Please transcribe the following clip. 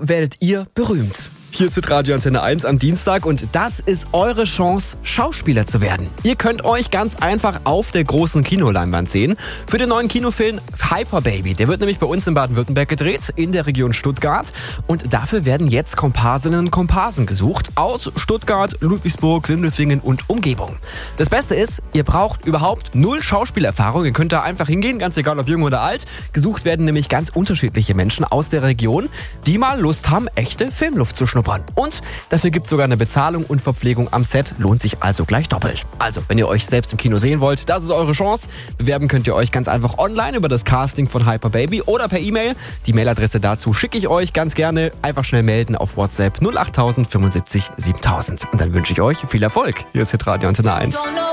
werdet ihr berühmt. Hier ist Radio Antenne 1 am Dienstag und das ist eure Chance, Schauspieler zu werden. Ihr könnt euch ganz einfach auf der großen Kinoleinwand sehen für den neuen Kinofilm Hyper Baby. Der wird nämlich bei uns in Baden-Württemberg gedreht, in der Region Stuttgart. Und dafür werden jetzt Komparsinnen und Komparsen gesucht aus Stuttgart, Ludwigsburg, Sindelfingen und Umgebung. Das Beste ist, ihr braucht überhaupt 0 Schauspielerfahrung. Ihr könnt da einfach hingehen, ganz egal ob jung oder alt. Gesucht werden nämlich ganz unterschiedliche Menschen aus der Region, die mal Lust haben, echte Filmluft zu schnuppern. Und dafür gibt es sogar eine Bezahlung und Verpflegung am Set, lohnt sich also gleich doppelt. Also, wenn ihr euch selbst im Kino sehen wollt, das ist eure Chance. Bewerben könnt ihr euch ganz einfach online über das Casting von Hyper Baby oder per E-Mail. Die Mailadresse dazu schicke ich euch ganz gerne. Einfach schnell melden auf WhatsApp 08000 75 7000. Und dann wünsche ich euch viel Erfolg. Hier ist Radio Antenne 1.